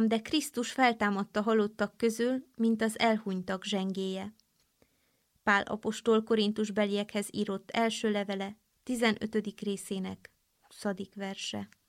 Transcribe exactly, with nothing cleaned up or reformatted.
Ám de Krisztus feltámadt a halottak közül, mint az elhunytak zsengéje. Pál apostol Korintusbeliekhez írott első levele, tizenötödik részének huszadik verse.